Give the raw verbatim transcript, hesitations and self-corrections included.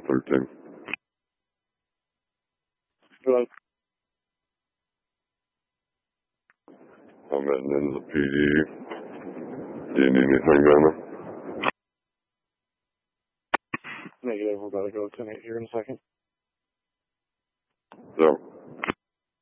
thirteen. Hello. I'm heading into the P D. Do you need anything, Gunner? Negative. We're about to go ten eight here in a second. So.